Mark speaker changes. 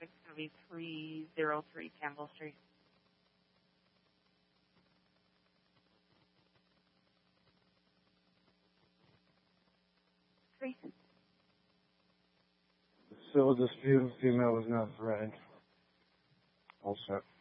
Speaker 1: suspect's going to be 303 Campbell Street.
Speaker 2: Civil dispute, female was not threatened. All set.